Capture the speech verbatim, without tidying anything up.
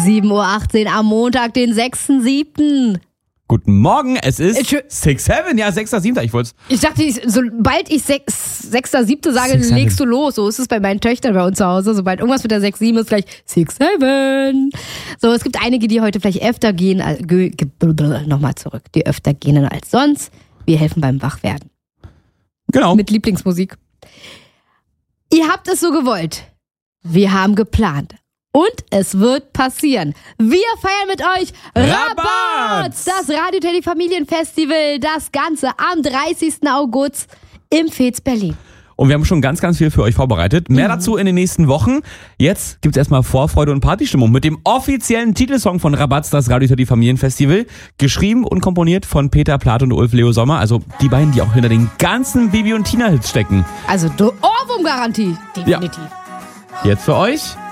sieben Uhr achtzehn am Montag, den sechsten siebten Guten Morgen, es ist Entschö- sechs sieben, ja, sechster siebter Ich wollte Ich dachte, ich, sobald ich sechster siebter sage, six, legst du los. So ist es bei meinen Töchtern bei uns zu Hause. Sobald irgendwas mit der sechs sieben ist, gleich sechs sieben So, es gibt einige, die heute vielleicht öfter gehen, als, ge, ge, nochmal zurück, die öfter gehen als sonst. Wir helfen beim Wachwerden. Genau. Mit Lieblingsmusik. Ihr habt es so gewollt. Wir haben geplant. Und es wird passieren. Wir feiern mit euch Rabatz! Das Radio Teddy Familienfestival. Das Ganze am dreißigsten August im Fez Berlin. Und wir haben schon ganz, ganz viel für euch vorbereitet. Mehr mhm. dazu in den nächsten Wochen. Jetzt gibt's erstmal Vorfreude und Partystimmung mit dem offiziellen Titelsong von Rabatz, das Radio Teddy Familienfestival. Geschrieben und komponiert von Peter Plath und Ulf Leo Sommer. Also die beiden, die auch hinter den ganzen Bibi und Tina Hits stecken. Also Ohrwurm-Garantie. Definitiv. Ja. Jetzt für euch